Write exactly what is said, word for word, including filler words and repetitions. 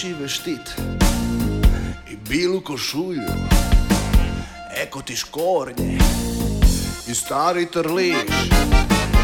obući veštit i bilu košulju, eko ti škornje i stari trliš.